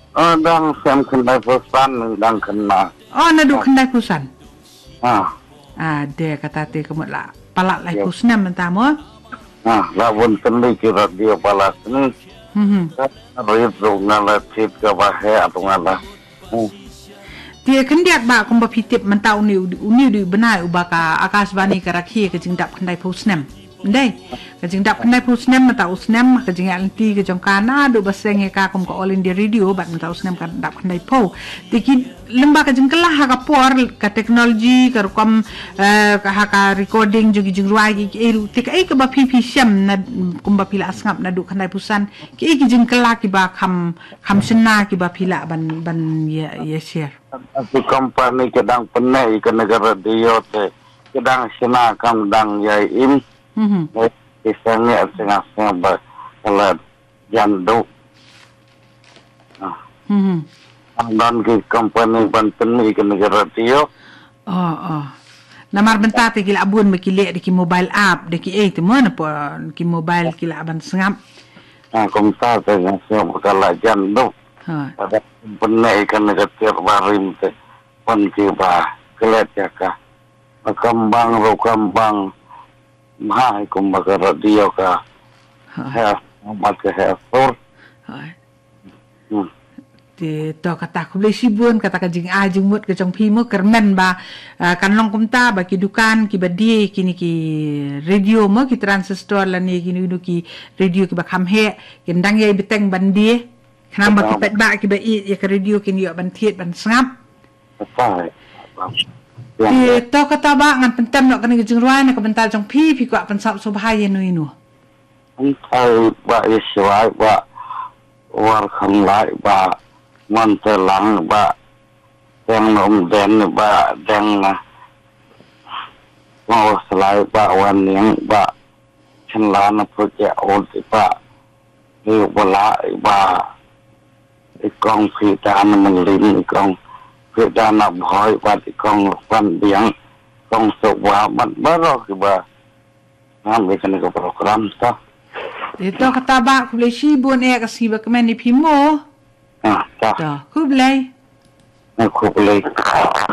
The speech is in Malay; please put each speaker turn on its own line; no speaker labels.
dang sem kendai pesan dang kena.
Naduk kendai pusan.
Ah.
Dia kata te kemutlah palak lai pusnam mentamo.
Lawan tendi kira dia balas ni. Rit ngala tit ka bahe atau ngala.
Dia kendiat ba kumba pitip mentau ni di benai ubaka akasbani karakhi ke jingdap kendai pusnam. Ndai ke jingdap kendai pusnam mentau usnam ke jingal ti ke jongkana do baseng ka kum ko all in the radio bat mentau usnam kan dap kendai po. Tiki lembah ke jengkelah ka por ka teknologi ka kom ka recording jogi jingruai ki eru tik ai ke ba pipi syam na kumba pila asngap na du kendai pusan ki jengkelah ki ba kham sena ki ba pila ban ya share.
Di company kedang penai ke negara dia te kedang sena kam dang ya im. Kisahnya setengah ba kalau jandu. Dan ke company banten ke negara dia.
Namar bentar te kila abun mekilek de ki mobile app de ki tu mana po ki mobile kila aban sengap.
Komta te ngasih kalau jandu. Ada penai ke negara barim te pun kiba kelet jaka. Kambang mahal kumbaga radio ka mamak hefur
ti to kata ku boleh sibun kata ka jing mut ke jong pimo kermen ba kan long kumta ba ki dukan ki badi kini ki radio mo ki transistor la ni kini ki radio ki ba khamhe kin dang ye beteng bandi khnam ba ki pet ba ki ba i ya ka radio kini yo ban thiet ban sngap Di to kata ba ngan pentem nak kena jengruai nak bentar jong pi kuat pensap subhaya nu.
Entai ba iswai ba war kham lai ba mantelang ba deng nom den ba deng na mau selai ba wan yang ba chenlan project on ba ni wala ba ikong pitan menglin ikong kita nak boy pati kong pandiang kong sebuah mat baru kita ngambil kena ke program tak.
Itu kata ba ku boleh sibun kasi ba kemen ni pimo.
Tak.
Ku boleh.
Aku boleh.